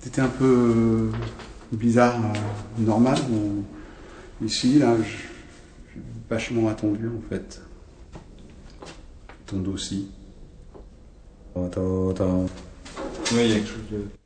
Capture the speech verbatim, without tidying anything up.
C'était un peu bizarre, euh, normal. Ou... Ici, là, j'ai vachement attendu en fait. Ton aussi. Attends, attends. Oui, il y a quelque chose de...